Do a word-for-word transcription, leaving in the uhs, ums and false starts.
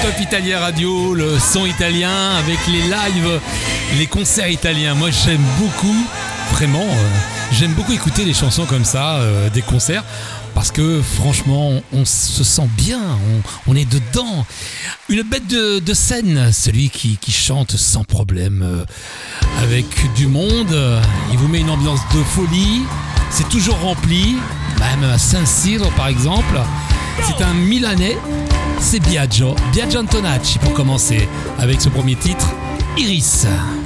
Top Italia Radio, le son italien avec les lives, les concerts italiens. Moi j'aime beaucoup, vraiment, euh, j'aime beaucoup écouter des chansons comme ça, euh, des concerts, parce que franchement on, on se sent bien, on, on est dedans. Une bête de, de scène, celui qui, qui chante sans problème, euh, avec du monde, il vous met une ambiance de folie, c'est toujours rempli, même à Saint-Cyr par exemple. C'est un Milanais, c'est Biagio, Biagio Antonacci pour commencer avec ce premier titre, Iris.